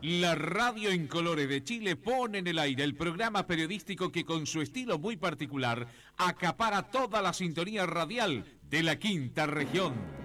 La radio en colores de Chile pone en el aire el programa periodístico que con su estilo muy particular acapara toda la sintonía radial de la quinta región.